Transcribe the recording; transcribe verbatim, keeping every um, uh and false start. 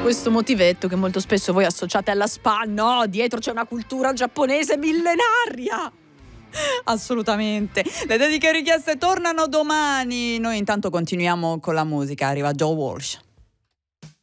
questo motivetto che molto spesso voi associate alla spa. No, dietro c'è una cultura giapponese millenaria. Assolutamente. Le dediche richieste tornano domani. Noi intanto continuiamo con la musica. Arriva Joe Walsh.